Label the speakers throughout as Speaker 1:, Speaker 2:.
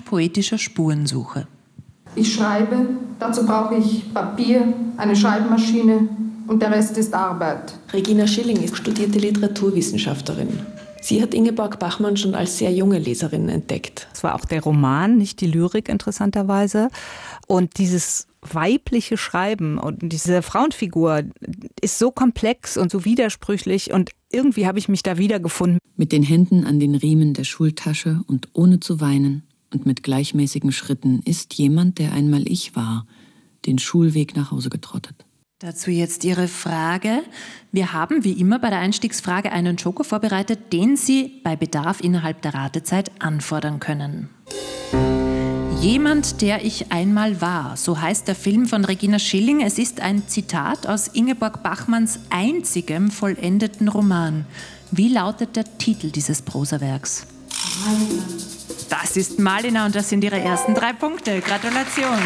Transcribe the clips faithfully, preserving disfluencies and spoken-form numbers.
Speaker 1: poetischer Spurensuche.
Speaker 2: Ich schreibe, dazu brauche ich Papier, eine Schreibmaschine und der Rest ist Arbeit.
Speaker 3: Regina Schilling ist studierte Literaturwissenschaftlerin. Sie hat Ingeborg Bachmann schon als sehr junge Leserin entdeckt.
Speaker 4: Es war auch der Roman, nicht die Lyrik interessanterweise. Und dieses weibliche Schreiben und diese Frauenfigur ist so komplex und so widersprüchlich und irgendwie habe ich mich da wiedergefunden.
Speaker 5: Mit den Händen an den Riemen der Schultasche und ohne zu weinen und mit gleichmäßigen Schritten ist jemand, der einmal ich war, den Schulweg nach Hause getrottet.
Speaker 1: Dazu jetzt Ihre Frage. Wir haben wie immer bei der Einstiegsfrage einen Joker vorbereitet, den Sie bei Bedarf innerhalb der Ratezeit anfordern können. Jemand, der ich einmal war, so heißt der Film von Regina Schilling. Es ist ein Zitat aus Ingeborg Bachmanns einzigem vollendeten Roman. Wie lautet der Titel dieses Prosawerks? Malina. Das ist Malina und das sind Ihre ersten drei Punkte. Gratulation.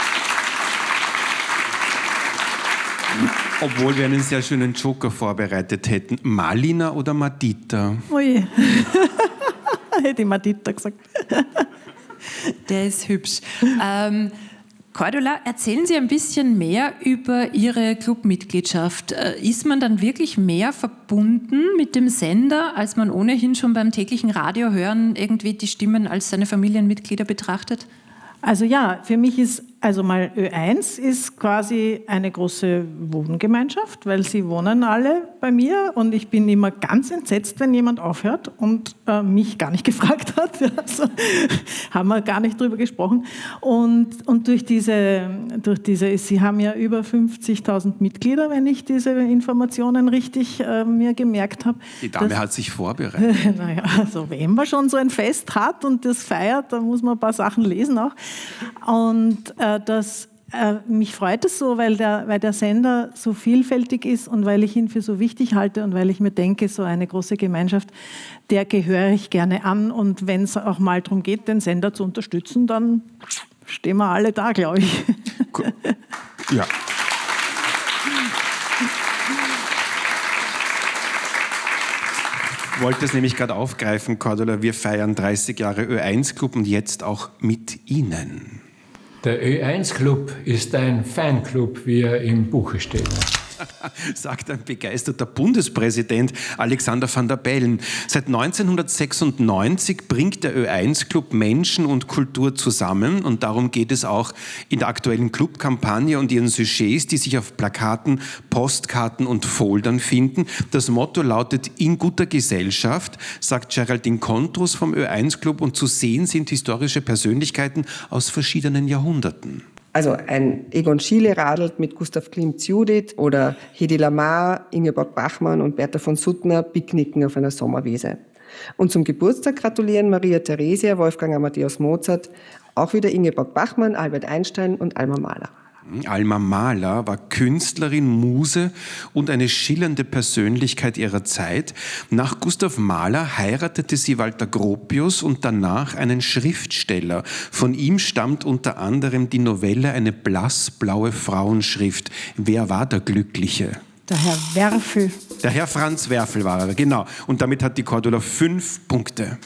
Speaker 6: Obwohl wir einen sehr schönen Joker vorbereitet hätten. Malina oder Madita?
Speaker 7: Ui, hätte ich Madita gesagt.
Speaker 1: Der ist hübsch. Ähm, Cordula, erzählen Sie ein bisschen mehr über Ihre Clubmitgliedschaft. Ist man dann wirklich mehr verbunden mit dem Sender, als man ohnehin schon beim täglichen Radio hören irgendwie die Stimmen als seine Familienmitglieder betrachtet?
Speaker 7: Also ja, für mich ist, also mal Ö eins ist quasi eine große Wohngemeinschaft, weil sie wohnen alle bei mir und ich bin immer ganz entsetzt, wenn jemand aufhört und äh, mich gar nicht gefragt hat. Also haben wir gar nicht drüber gesprochen. Und, und durch diese, durch diese, sie haben ja über fünfzigtausend Mitglieder, wenn ich diese Informationen richtig äh, mir gemerkt habe.
Speaker 6: Die Dame
Speaker 7: das,
Speaker 6: hat sich vorbereitet.
Speaker 7: Naja, also wenn man schon so ein Fest hat und das feiert, dann muss man ein paar Sachen lesen auch. Und äh, das, äh, mich freut es so, weil der, weil der Sender so vielfältig ist und weil ich ihn für so wichtig halte und weil ich mir denke, so eine große Gemeinschaft, der gehöre ich gerne an. Und wenn es auch mal darum geht, den Sender zu unterstützen, dann stehen wir alle da, glaube ich.
Speaker 6: Cool. Ja. Ich wollte es nämlich gerade aufgreifen, Cordula. Wir feiern dreißig Jahre Ö eins Club und jetzt auch mit Ihnen.
Speaker 8: Der Ö eins Club ist ein Fanclub, wie er im Buche steht.
Speaker 6: Sagt ein begeisterter Bundespräsident Alexander Van der Bellen. Seit neunzehnhundertsechsundneunzig bringt der Ö eins Club Menschen und Kultur zusammen und darum geht es auch in der aktuellen Clubkampagne und ihren Sujets, die sich auf Plakaten, Postkarten und Foldern finden. Das Motto lautet "In guter Gesellschaft", sagt Geraldine Kontrus vom Ö eins Club und zu sehen sind historische Persönlichkeiten aus verschiedenen Jahrhunderten.
Speaker 9: Also ein Egon Schiele radelt mit Gustav Klimts Judith oder Hedi Lamar, Ingeborg Bachmann und Bertha von Suttner picknicken auf einer Sommerwiese. Und zum Geburtstag gratulieren Maria Theresia, Wolfgang Amadeus Mozart, auch wieder Ingeborg Bachmann, Albert Einstein und Alma Mahler.
Speaker 6: Alma Mahler war Künstlerin, Muse und eine schillernde Persönlichkeit ihrer Zeit. Nach Gustav Mahler heiratete sie Walter Gropius und danach einen Schriftsteller. Von ihm stammt unter anderem die Novelle Eine blassblaue Frauenschrift. Wer war der Glückliche?
Speaker 7: Der Herr Werfel.
Speaker 6: Der Herr Franz Werfel war er, genau. Und damit hat die Cordula fünf Punkte.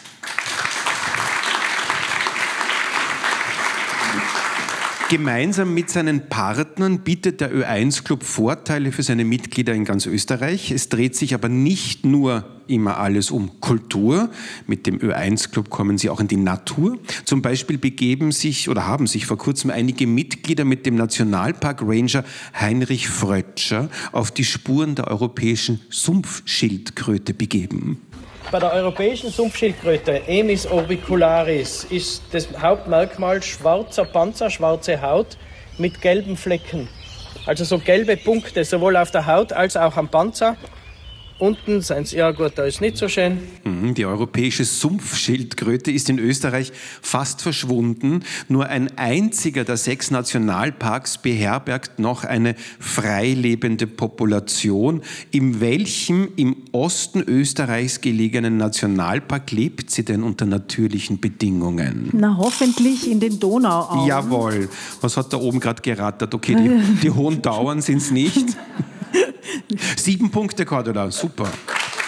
Speaker 6: Gemeinsam mit seinen Partnern bietet der Ö eins Club Vorteile für seine Mitglieder in ganz Österreich. Es dreht sich aber nicht nur immer alles um Kultur. Mit dem Ö eins Club kommen sie auch in die Natur. Zum Beispiel begeben sich oder haben sich vor kurzem einige Mitglieder mit dem Nationalpark Ranger Heinrich Frötscher auf die Spuren der europäischen Sumpfschildkröte begeben.
Speaker 10: Bei der europäischen Sumpfschildkröte Emys orbicularis ist das Hauptmerkmal schwarzer Panzer, schwarze Haut mit gelben Flecken. Also so gelbe Punkte, sowohl auf der Haut als auch am Panzer. Unten sind sie, ja gut, da ist nicht so schön.
Speaker 6: Die europäische Sumpfschildkröte ist in Österreich fast verschwunden. Nur ein einziger der sechs Nationalparks beherbergt noch eine freilebende Population. In welchem im Osten Österreichs gelegenen Nationalpark lebt sie denn unter natürlichen Bedingungen?
Speaker 7: Na, hoffentlich in den Donauauen.
Speaker 6: Jawohl. Was hat da oben gerade gerattert? Okay, die, die hohen Dauern sind es nicht. Sieben Punkte, Cordula, super.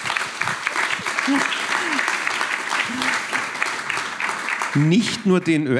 Speaker 6: Nicht nur den Ö